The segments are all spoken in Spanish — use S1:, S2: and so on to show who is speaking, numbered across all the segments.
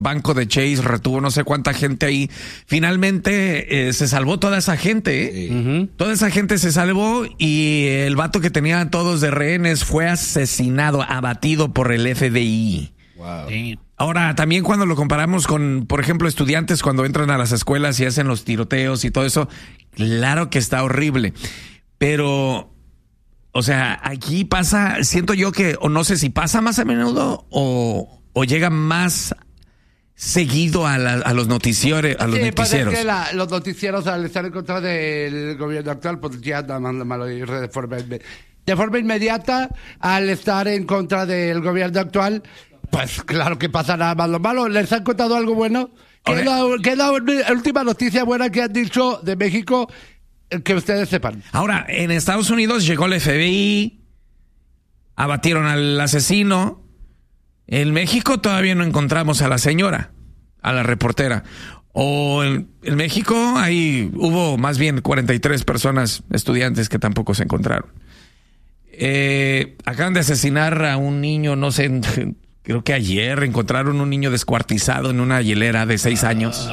S1: banco de Chase retuvo no sé cuánta gente ahí. Finalmente se salvó toda esa gente.
S2: Sí.
S1: Toda esa gente se salvó y el vato que tenía a todos de rehenes fue asesinado, abatido por el FBI.
S2: Wow.
S3: Sí.
S1: Ahora, también cuando lo comparamos con, por ejemplo, estudiantes cuando entran a las escuelas y hacen los tiroteos y todo eso, claro que está horrible. Pero, o sea, aquí pasa, siento yo que, o no sé si pasa más a menudo o llega más seguido a los noticieros.
S4: Sí, parece que los noticieros, al estar en contra del gobierno actual, pues ya andan malo de forma inmediata. Al estar en contra del gobierno actual, pues claro que pasará más lo malo. ¿Les han contado algo bueno? ¿Qué es la última noticia buena que han dicho de México que ustedes sepan?
S1: Ahora, en Estados Unidos llegó el FBI, abatieron al asesino. En México todavía no encontramos a la señora, a la reportera. O en México ahí hubo más bien 43 personas, estudiantes, que tampoco se encontraron. Acaban de asesinar a un niño, no sé, creo que ayer encontraron un niño descuartizado en una hielera de 6 años.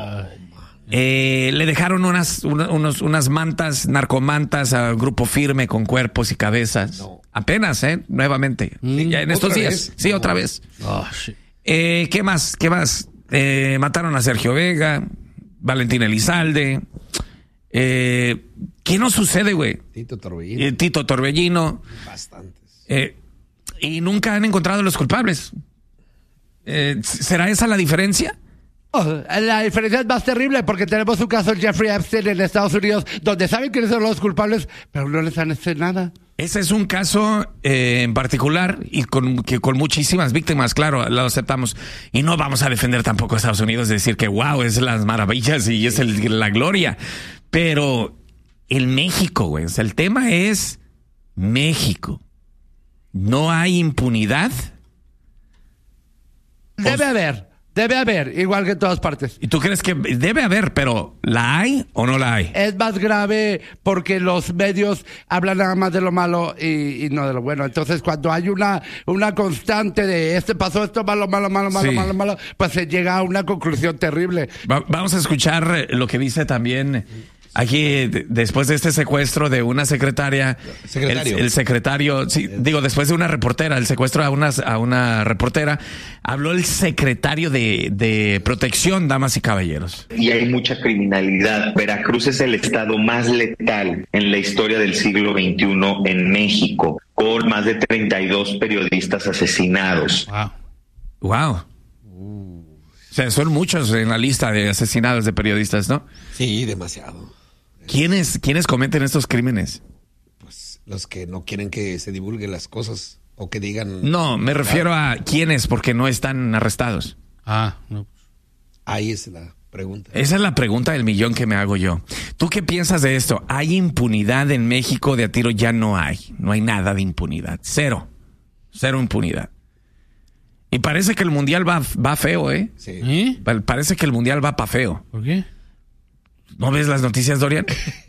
S1: Le dejaron unas mantas, narcomantas a Grupo Firme con cuerpos y cabezas. No. Apenas, nuevamente. Ya en estos días.
S2: Vez?
S1: Sí, otra vez.
S3: Oh, shit.
S1: ¿Qué más? Mataron a Sergio Vega, Valentín Elizalde. ¿Qué no sucede, güey?
S2: Tito Torbellino.
S1: Bastantes. Y nunca han encontrado a los culpables. ¿Será esa la diferencia?
S4: La diferencia es más terrible porque tenemos un caso de Jeffrey Epstein en Estados Unidos donde saben quiénes son los culpables, pero no les han hecho nada.
S1: Ese es un caso en particular y con muchísimas víctimas, claro, lo aceptamos. Y no vamos a defender tampoco a Estados Unidos, decir que wow, es las maravillas y es la gloria. Pero el México, güey, o sea, el tema es México. ¿No hay impunidad?
S4: Debe haber, igual que en todas partes.
S1: ¿Y tú crees que debe haber, pero ¿la hay o no la hay?
S4: Es más grave porque los medios hablan nada más de lo malo y no de lo bueno. Entonces, cuando hay una constante de pasó esto malo, pues se llega a una conclusión terrible.
S1: Vamos a escuchar lo que dice también aquí, después de este secuestro de una secretaria. El secretario, sí, digo, después de una reportera, el secuestro a una reportera, habló el secretario de Protección, damas y caballeros.
S5: Y hay mucha criminalidad. Veracruz es el estado más letal en la historia del siglo XXI en México, con más de 32 periodistas asesinados.
S1: Wow. O sea, son muchos en la lista de asesinados de periodistas, ¿no?
S2: Sí, demasiado.
S1: ¿Quiénes cometen estos crímenes?
S2: Pues los que no quieren que se divulguen las cosas o que digan...
S1: No, me refiero a quiénes porque no están arrestados.
S3: No.
S2: Ahí es la pregunta.
S1: Esa es la pregunta del millón que me hago yo. ¿Tú qué piensas de esto? ¿Hay impunidad en México? De a tiro ya no hay. No hay nada de impunidad. Cero impunidad. Y parece que el mundial va feo, ¿eh?
S2: Sí.
S3: ¿Eh?
S1: Parece que el mundial va pa' feo.
S3: ¿Por qué?
S1: ¿No ves las noticias, Dorian?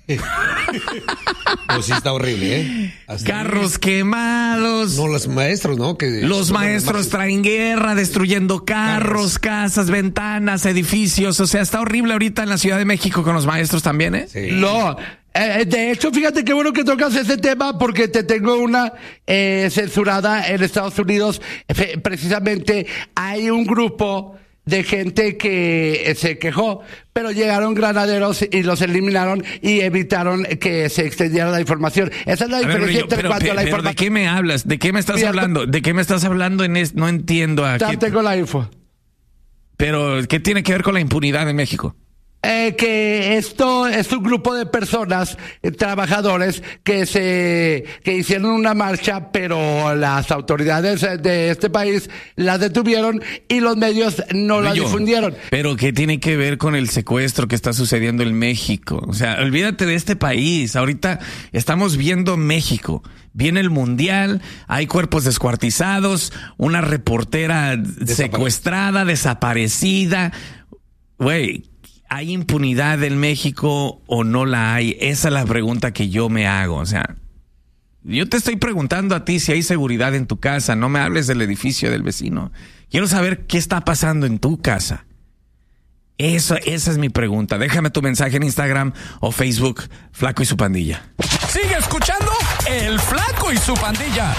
S2: Pues sí está horrible, ¿eh?
S1: Carros quemados.
S2: No, los maestros, ¿no?
S1: Los maestros traen guerra, destruyendo carros, casas, ventanas, edificios. O sea, está horrible ahorita en la Ciudad de México con los maestros también, ¿eh?
S2: Sí.
S4: No, de hecho, fíjate qué bueno que tocas ese tema porque te tengo una censurada en Estados Unidos. Precisamente hay un grupo de gente que se quejó, pero llegaron granaderos y los eliminaron y evitaron que se extendiera la información. Esa es la diferencia entre cuando la información...
S1: ¿De qué me hablas? ¿De qué me estás hablando? ¿De qué me estás hablando? No entiendo.
S4: Ya tengo la info.
S1: Pero, ¿qué tiene que ver con la impunidad en México?
S4: Que esto es un grupo de personas, trabajadores, que hicieron una marcha, pero las autoridades de este país las detuvieron y los medios no la difundieron.
S1: Pero ¿qué tiene que ver con el secuestro que está sucediendo en México? O sea, olvídate de este país. Ahorita estamos viendo México. Viene el mundial, hay cuerpos descuartizados, una reportera secuestrada, desaparecida. Güey, ¿hay impunidad en México o no la hay? Esa es la pregunta que yo me hago. O sea, yo te estoy preguntando a ti si hay seguridad en tu casa. No me hables del edificio del vecino. Quiero saber qué está pasando en tu casa. Esa es mi pregunta. Déjame tu mensaje en Instagram o Facebook, Flaco y su Pandilla.
S3: Sigue escuchando El Flaco y su Pandilla.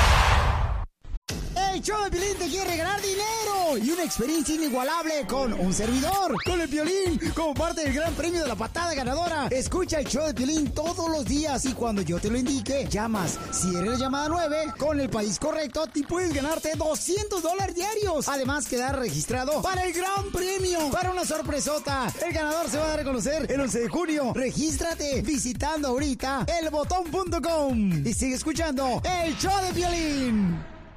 S6: El show de Piolín te quiere regalar dinero y una experiencia inigualable con un servidor, con el Piolín, como parte del gran premio de la patada ganadora. Escucha el show de Piolín todos los días y cuando yo te lo indique, llamas. Si eres la llamada 9, con el país correcto, te puedes ganarte $200 diarios. Además, quedar registrado para el gran premio, para una sorpresota. El ganador se va a dar a conocer el 11 de junio. Regístrate visitando ahorita elbotón.com y sigue escuchando el show de Piolín.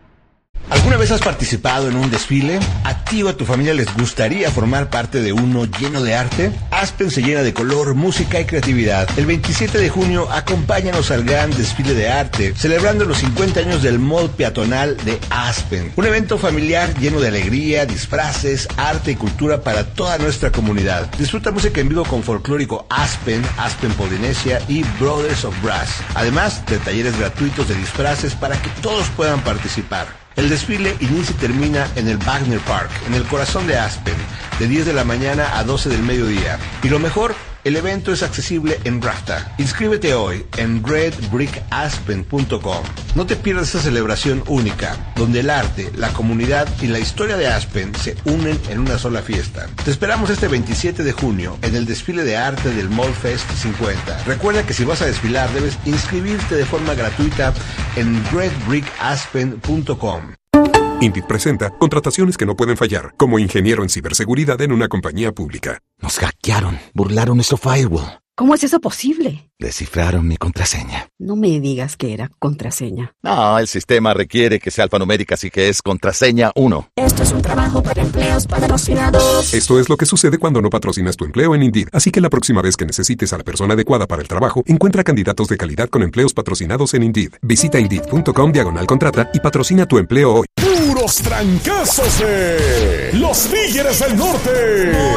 S7: ¿Alguna vez has participado en un desfile? ¿A ti o a tu familia les gustaría formar parte de uno lleno de arte? Aspen se llena de color, música y creatividad. El 27 de junio, acompáñanos al gran desfile de arte, celebrando los 50 años del Mall Peatonal de Aspen. Un evento familiar lleno de alegría, disfraces, arte y cultura para toda nuestra comunidad. Disfruta música en vivo con Folclórico Aspen, Aspen Polinesia y Brothers of Brass. Además de talleres gratuitos de disfraces para que todos puedan participar. El desfile inicia y termina en el Wagner Park, en el corazón de Aspen, de 10 de la mañana a 12 del mediodía. Y lo mejor, el evento es accesible en Rafta. Inscríbete hoy en redbrickaspen.com. No te pierdas esta celebración única, donde el arte, la comunidad y la historia de Aspen se unen en una sola fiesta. Te esperamos este 27 de junio en el desfile de arte del Mall Fest 50. Recuerda que si vas a desfilar debes inscribirte de forma gratuita en redbrickaspen.com.
S8: Indeed presenta contrataciones que no pueden fallar, como ingeniero en ciberseguridad en una compañía pública.
S9: Nos hackearon, burlaron nuestro firewall.
S10: ¿Cómo es eso posible?
S9: Descifraron mi contraseña.
S10: No me digas que era contraseña.
S9: No, el sistema requiere que sea alfanumérica, así que es contraseña 1.
S11: Esto es un trabajo para empleos patrocinados.
S8: Esto es lo que sucede cuando no patrocinas tu empleo en Indeed. Así que la próxima vez que necesites a la persona adecuada para el trabajo, encuentra candidatos de calidad con empleos patrocinados en Indeed. Visita Indeed.com/contrata y patrocina tu empleo hoy.
S12: ¡Puros trancazos de los Tigres del Norte!